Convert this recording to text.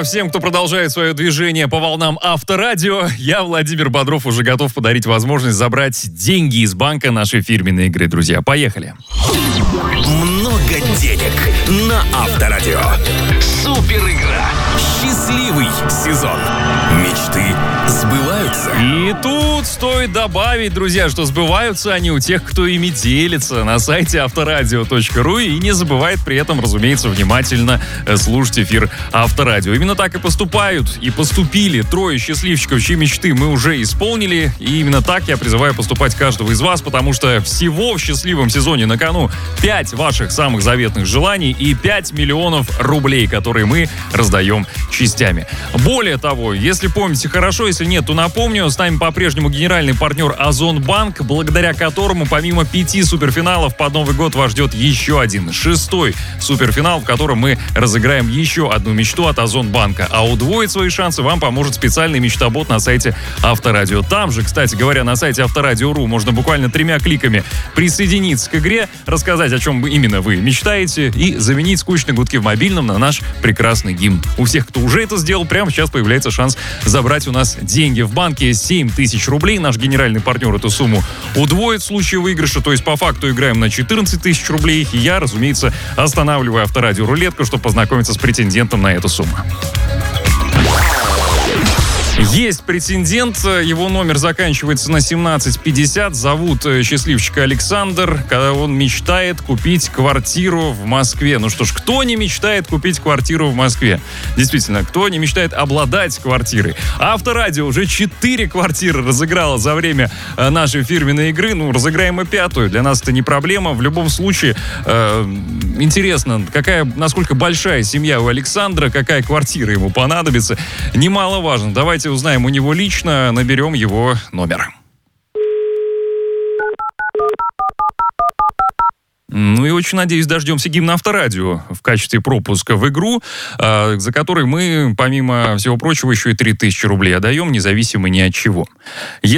всем, кто продолжает свое движение по волнам Авторадио. Я, Владимир Бодров, уже готов подарить возможность забрать деньги из банка нашей фирменной игры. Друзья, поехали. Много денег на Авторадио. Супер игра. Счастливый сезон. Мечты сбываются. И тут стоит добавить, друзья, что сбываются они у тех, кто ими делится на сайте авторадио.ру и не забывает при этом, разумеется, внимательно слушать эфир Авторадио. Именно так и поступают, и поступили трое счастливчиков, чьи мечты мы уже исполнили. И именно так я призываю поступать каждого из вас, потому что всего в счастливом сезоне на кону 5 ваших самых заветных желаний и 5 миллионов рублей, которые мы раздаем частями. Более того, если помните хорошо, если нет, то напомню, с нами по-прежнему генеральный партнер Озонбанк, благодаря которому помимо 5 суперфиналов под Новый год вас ждет еще один, 6-й суперфинал, в котором мы разыграем еще одну мечту от Озонбанка. А удвоить свои шансы вам поможет специальный мечтобот на сайте Авторадио. Там же, кстати говоря, на сайте Авторадио.ру можно буквально 3 кликами присоединиться к игре, рассказать, о чем именно вы мечтаете, и заменить скучные гудки в мобильном на наш прекрасный гимн. У всех, кто уже это сделал, прямо сейчас появляется шанс забрать у нас деньги в банке 7 тысяч рублей. Наш генеральный партнер эту сумму удвоит в случае выигрыша, то есть по факту играем на 14 тысяч рублей. И я, разумеется, останавливаю Авторадио рулетку, чтобы познакомиться с претендентом на эту сумму. Есть претендент, его номер заканчивается на 1750, зовут счастливчика Александр, когда он мечтает купить квартиру в Москве. Ну что ж, кто не мечтает купить квартиру в Москве? Действительно, кто не мечтает обладать квартирой? Авторадио уже 4 квартиры разыграло за время нашей фирменной игры. Ну, разыграем и 5-ю, для нас это не проблема. В любом случае, интересно, насколько большая семья у Александра, какая квартира ему понадобится, немаловажно. Давайте узнаем у него лично, наберем его номер. Ну и очень надеюсь, дождемся гимна Авторадио в качестве пропуска в игру, за который мы, помимо всего прочего, еще и 3000 рублей отдаем, независимо ни от чего.